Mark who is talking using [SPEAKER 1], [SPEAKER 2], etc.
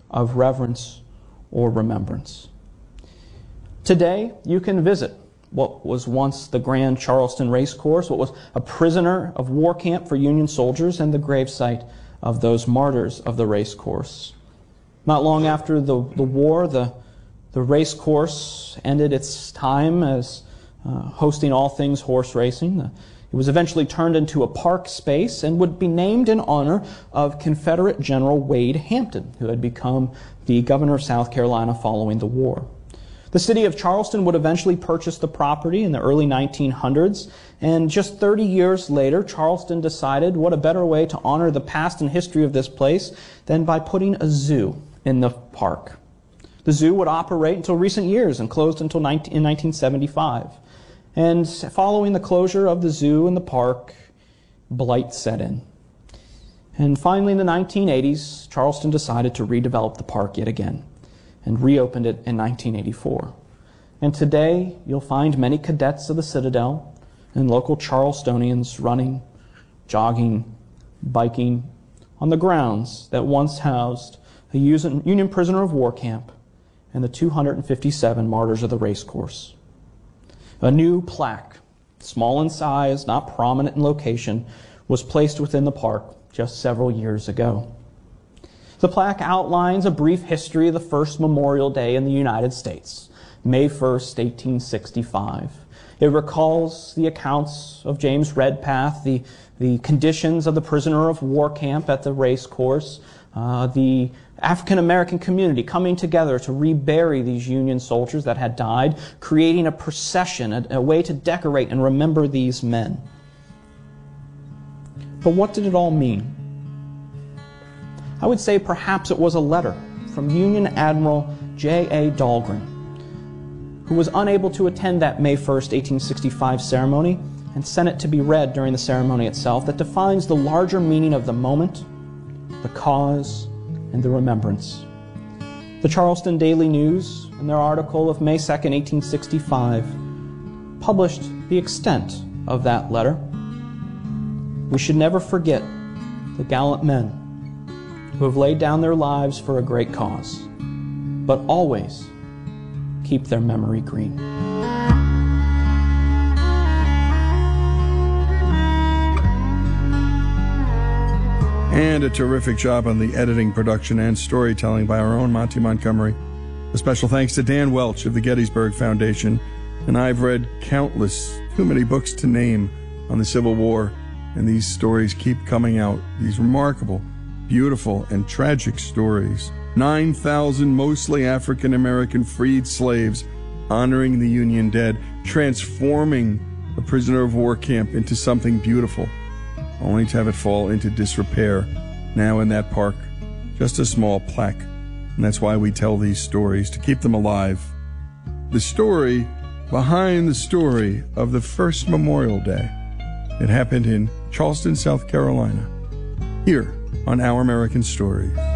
[SPEAKER 1] of reverence or remembrance. Today, you can visit what was once the Grand Charleston Racecourse, what was a prisoner of war camp for Union soldiers, and the gravesite of those martyrs of the racecourse. Not long after the war, the racecourse ended its time as hosting all things horse racing. It was eventually turned into a park space and would be named in honor of Confederate General Wade Hampton, who had become the governor of South Carolina following the war. The city of Charleston would eventually purchase the property in the early 1900s, and just 30 years later, Charleston decided what a better way to honor the past and history of this place than by putting a zoo in the park. The zoo would operate until recent years and closed until in 1975. And following the closure of the zoo and the park, blight set in. And finally, in the 1980s, Charleston decided to redevelop the park yet again and reopened it in 1984. And today, you'll find many cadets of the Citadel and local Charlestonians running, jogging, biking on the grounds that once housed a Union prisoner of war camp and the 257 martyrs of the racecourse. A new plaque, small in size, not prominent in location, was placed within the park just several years ago. The plaque outlines a brief history of the first Memorial Day in the United States, May 1st, 1865. It recalls the accounts of James Redpath, the conditions of the prisoner of war camp at the racecourse, the African-American community coming together to rebury these Union soldiers that had died, creating a procession, a way to decorate and remember these men. But what did it all mean? I would say perhaps it was a letter from Union Admiral J.A. Dahlgren, who was unable to attend that May 1st, 1865 ceremony, and sent it to be read during the ceremony itself, that defines the larger meaning of the moment, the cause, and the remembrance. The Charleston Daily News, in their article of May 2nd, 1865, published the extent of that letter. We should never forget the gallant men who have laid down their lives for a great cause, but always keep their memory green.
[SPEAKER 2] And a terrific job on the editing, production, and storytelling by our own Monty Montgomery. A special thanks to Dan Welch of the Gettysburg Foundation. And I've read countless, too many books to name on the Civil War, and these stories keep coming out. These remarkable, beautiful, and tragic stories. 9,000 mostly African-American freed slaves honoring the Union dead, transforming a prisoner of war camp into something beautiful, only to have it fall into disrepair. Now in that park, just a small plaque. And that's why we tell these stories, to keep them alive. The story behind the story of the first Memorial Day. It happened in Charleston, South Carolina, here on Our American Stories.